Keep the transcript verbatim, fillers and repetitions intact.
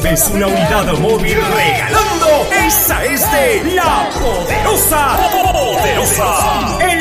ves una unidad móvil regalando, esa es de La Poderosa. Poderosa.